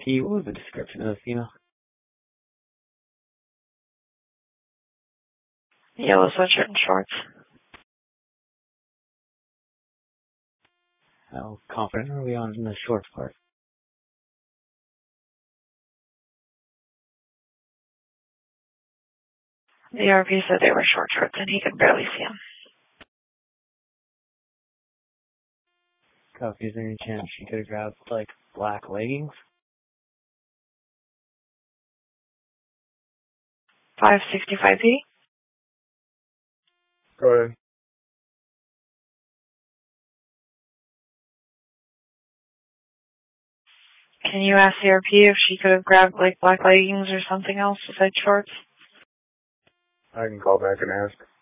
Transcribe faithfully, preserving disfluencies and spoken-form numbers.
P, what was the description of the female? Yellow sweatshirt and shorts. How confident are we on the shorts part? The R P said they were short shorts and he could barely see them. Cuff, is there any chance she could have grabbed, like, black leggings? five sixty-five P? Go ahead. Can you ask the R P if she could have grabbed, like, black leggings or something else besides shorts? I can call back and ask.